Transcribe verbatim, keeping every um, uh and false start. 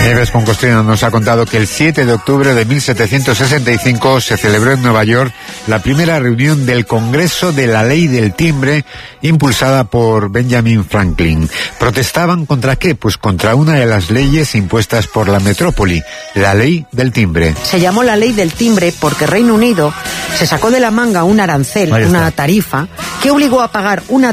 Nieves Poncostino nos ha contado que el siete de octubre de mil setecientos sesenta y cinco se celebró en Nueva York la primera reunión del Congreso de la Ley del Timbre, impulsada por Benjamin Franklin. ¿Protestaban contra qué? Pues contra una de las leyes impuestas por la metrópoli, la Ley del Timbre. Se llamó la Ley del Timbre porque Reino Unido se sacó de la manga un arancel, una tarifa, que obligó a pagar una